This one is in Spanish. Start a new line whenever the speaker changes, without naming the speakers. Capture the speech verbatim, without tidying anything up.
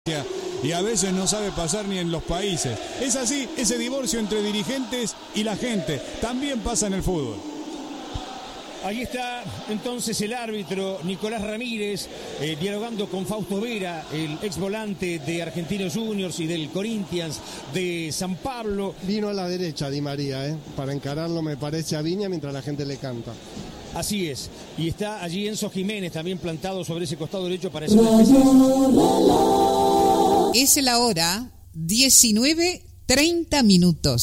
y a veces no sabe pasar ni en los países. Es así, ese divorcio entre dirigentes y la gente también pasa en el fútbol.
Ahí está entonces el árbitro Nicolás Ramírez eh, dialogando con Fausto Vera, el ex volante de Argentinos Juniors y del Corinthians de San Pablo.
Vino a la derecha Di María, ¿eh? para encararlo me parece a Viña mientras la gente le canta.
Así es, y está allí Enzo Jiménez también plantado sobre ese costado derecho para ese.
Es la hora diecinueve treinta minutos.